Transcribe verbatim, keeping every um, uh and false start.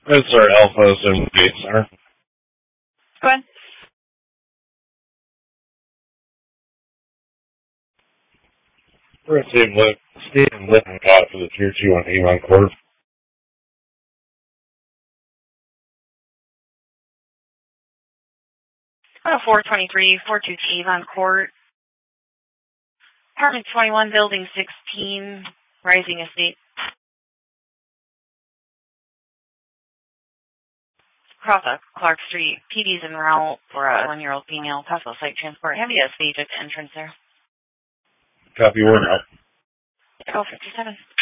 That's our Alpha seven eight, sir. Go ahead. We're at Steve Lip, Stephen Lippincott for the Tier two on Avon Court. Oh, four twenty-three, four two Avon Court. Apartment twenty-one, Building sixteen, Rising Estate. Across Clark Street. P D's en route for a one-year-old female. Possible site transport. Heavy S V at the entrance there. Copy, word out. Oh, fifty-seven.